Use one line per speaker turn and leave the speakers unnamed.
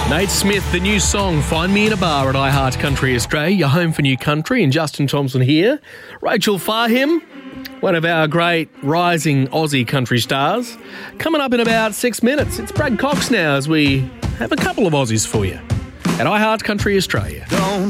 Nate Smith, the new song, Find Me in a Bar at iHeart Country Australia, your home for new country, and Justin Thompson here. Rachel Fahim, one of our great rising Aussie country stars. Coming up in about 6 minutes, it's Brad Cox now as we have a couple of Aussies for you at iHeart Country Australia.